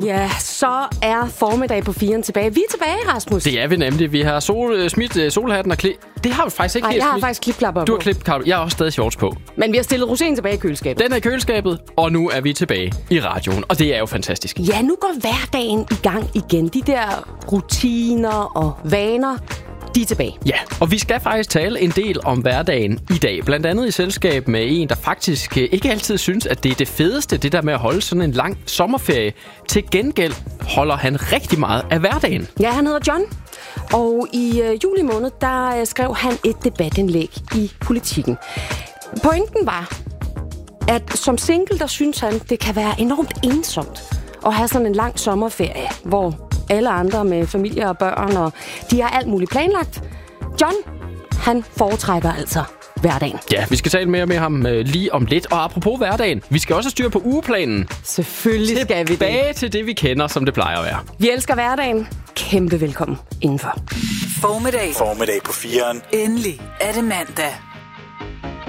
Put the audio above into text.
Ja, så er formiddag på 4'eren tilbage. Vi er tilbage, Rasmus. Det er vi nemlig. Vi har smidt solhatten og Det har vi faktisk ikke helt jeg har smidt. faktisk klipklapper på. Du har klipklapper. Jeg har også stadig shorts på. Men vi har stillet rosinen tilbage i køleskabet. Den er i køleskabet, og nu er vi tilbage i radioen. Og det er jo fantastisk. Ja, nu går hverdagen i gang igen. De der rutiner og vaner, de er tilbage. Ja, og vi skal faktisk tale en del om hverdagen i dag. Blandt andet i selskab med en, der faktisk ikke altid synes, at det er det fedeste, det der med at holde sådan en lang sommerferie. Til gengæld holder han rigtig meget af hverdagen. Ja, han hedder John. Og i juli måned, der skrev han et debatindlæg i Politikken. Pointen var, at som single, der synes han, det kan være enormt ensomt at have sådan en lang sommerferie, hvor alle andre med familie og børn, og de har alt muligt planlagt. John, han foretrækker altså hverdagen. Ja, vi skal tale mere med ham lige om lidt. Og apropos hverdagen, vi skal også styre på ugeplanen. Selvfølgelig skal vi det. Tilbage til det, vi kender, som det plejer at være. Vi elsker hverdagen. Kæmpe velkommen indenfor. Formiddag på 4'eren. Endelig er det mandag.